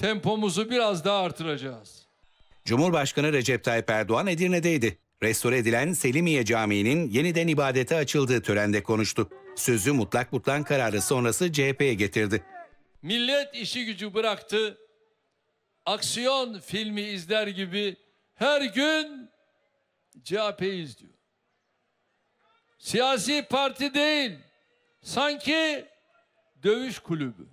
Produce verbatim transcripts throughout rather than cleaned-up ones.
tempomuzu biraz daha artıracağız. Cumhurbaşkanı Recep Tayyip Erdoğan Edirne'deydi. Restore edilen Selimiye Camii'nin yeniden ibadete açıldığı törende konuştu. Sözü mutlak butlan kararı sonrası C H P'ye getirdi. Millet işi gücü bıraktı. Aksiyon filmi izler gibi her gün C H P'yi izliyor. Siyasi parti değil, sanki dövüş kulübü.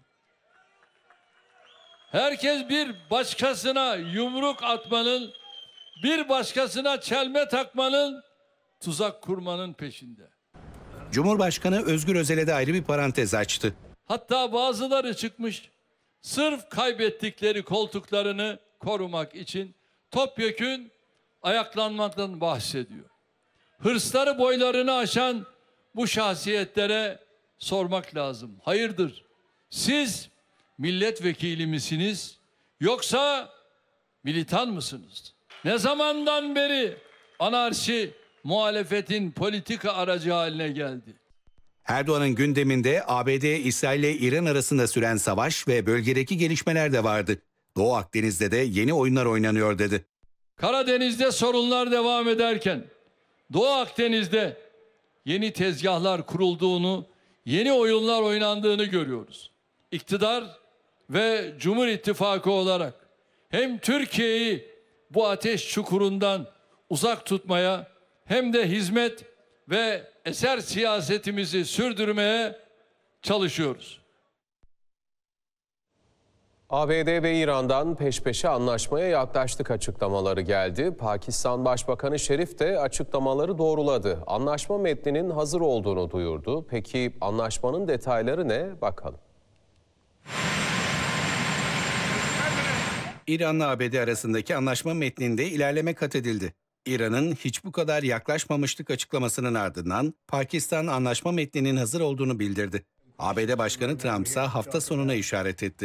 Herkes bir başkasına yumruk atmanın, bir başkasına çelme takmanın, tuzak kurmanın peşinde. Cumhurbaşkanı Özgür Özel'e de ayrı bir parantez açtı. Hatta bazıları çıkmış, sırf kaybettikleri koltuklarını korumak için topyekün ayaklanmaktan bahsediyor. Hırsları boylarını aşan bu şahsiyetlere sormak lazım. Hayırdır? Siz milletvekili misiniz yoksa militan mısınız? Ne zamandan beri anarşi muhalefetin politika aracı haline geldi? Erdoğan'ın gündeminde A B D, İsrail ile İran arasında süren savaş ve bölgedeki gelişmeler de vardı. Doğu Akdeniz'de de yeni oyunlar oynanıyor dedi. Karadeniz'de sorunlar devam ederken Doğu Akdeniz'de yeni tezgahlar kurulduğunu, yeni oyunlar oynandığını görüyoruz. İktidar ve Cumhur İttifakı olarak hem Türkiye'yi bu ateş çukurundan uzak tutmaya hem de hizmet ve eser siyasetimizi sürdürmeye çalışıyoruz. A B D ve İran'dan peş peşe anlaşmaya yaklaştık açıklamaları geldi. Pakistan Başbakanı Şerif de açıklamaları doğruladı. Anlaşma metninin hazır olduğunu duyurdu. Peki anlaşmanın detayları ne? Bakalım. İran'la A B D arasındaki anlaşma metninde ilerleme kat edildi. İran'ın hiç bu kadar yaklaşmamıştık açıklamasının ardından Pakistan anlaşma metninin hazır olduğunu bildirdi. A B D Başkanı Trump ise hafta sonuna işaret etti.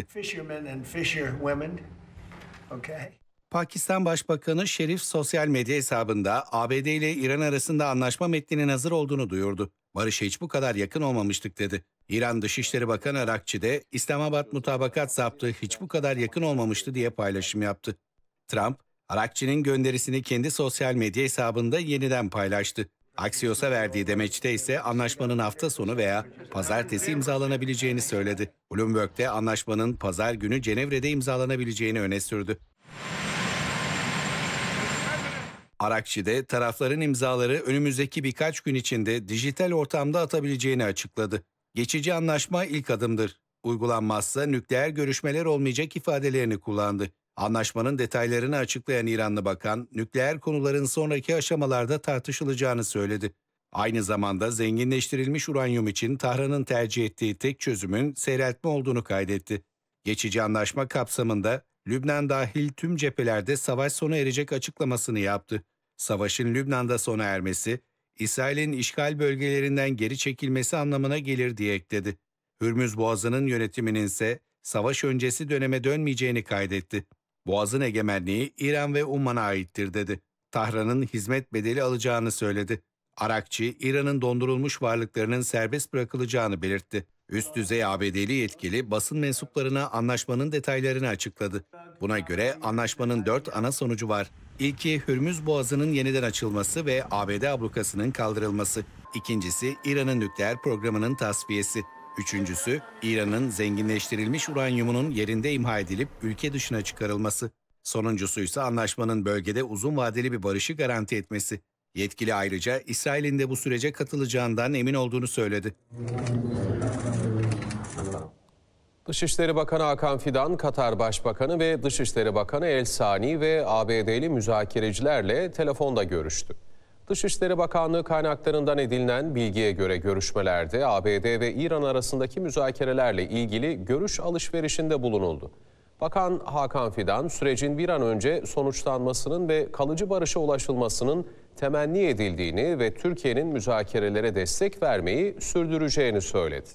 Pakistan Başbakanı Şerif sosyal medya hesabında A B D ile İran arasında anlaşma metninin hazır olduğunu duyurdu. Barış'a hiç bu kadar yakın olmamıştık dedi. İran Dışişleri Bakanı Arakçi de İslamabad mutabakat zaptı hiç bu kadar yakın olmamıştı diye paylaşım yaptı. Trump, Arakçi'nin gönderisini kendi sosyal medya hesabında yeniden paylaştı. Axios'a verdiği demeçte ise anlaşmanın hafta sonu veya pazartesi imzalanabileceğini söyledi. Bloomberg'de anlaşmanın pazar günü Cenevre'de imzalanabileceğini öne sürdü. Arakçi de tarafların imzaları önümüzdeki birkaç gün içinde dijital ortamda atabileceğini açıkladı. Geçici anlaşma ilk adımdır. Uygulanmazsa nükleer görüşmeler olmayacak ifadelerini kullandı. Anlaşmanın detaylarını açıklayan İranlı bakan, nükleer konuların sonraki aşamalarda tartışılacağını söyledi. Aynı zamanda zenginleştirilmiş uranyum için Tahran'ın tercih ettiği tek çözümün seyreltme olduğunu kaydetti. Geçici anlaşma kapsamında Lübnan dahil tüm cephelerde savaş sona erecek açıklamasını yaptı. Savaşın Lübnan'da sona ermesi, İsrail'in işgal bölgelerinden geri çekilmesi anlamına gelir diye ekledi. Hürmüz Boğazı'nın yönetiminin ise savaş öncesi döneme dönmeyeceğini kaydetti. Boğaz'ın egemenliği İran ve Umman'a aittir dedi. Tahran'ın hizmet bedeli alacağını söyledi. Arakçi, İran'ın dondurulmuş varlıklarının serbest bırakılacağını belirtti. Üst düzey A B D'li yetkili basın mensuplarına anlaşmanın detaylarını açıkladı. Buna göre anlaşmanın dört ana sonucu var. İlki Hürmüz Boğazı'nın yeniden açılması ve A B D ablukasının kaldırılması. İkincisi İran'ın nükleer programının tasfiyesi. Üçüncüsü İran'ın zenginleştirilmiş uranyumunun yerinde imha edilip ülke dışına çıkarılması. Sonuncusu ise anlaşmanın bölgede uzun vadeli bir barışı garanti etmesi. Yetkili ayrıca İsrail'in de bu sürece katılacağından emin olduğunu söyledi. Dışişleri Bakanı Hakan Fidan, Katar Başbakanı ve Dışişleri Bakanı El Sani ve A B D'li müzakerecilerle telefonda görüştü. Dışişleri Bakanlığı kaynaklarından edinilen bilgiye göre görüşmelerde A B D ve İran arasındaki müzakerelerle ilgili görüş alışverişinde bulunuldu. Bakan Hakan Fidan, sürecin bir an önce sonuçlanmasının ve kalıcı barışa ulaşılmasının temenni edildiğini ve Türkiye'nin müzakerelere destek vermeyi sürdüreceğini söyledi.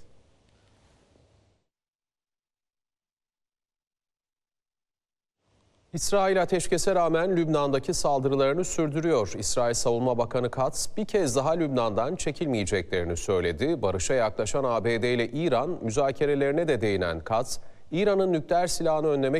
İsrail ateşkese rağmen Lübnan'daki saldırılarını sürdürüyor. İsrail Savunma Bakanı Katz bir kez daha Lübnan'dan çekilmeyeceklerini söyledi. Barışa yaklaşan A B D ile İran müzakerelerine de değinen Katz, İran'ın nükleer silahını önlemek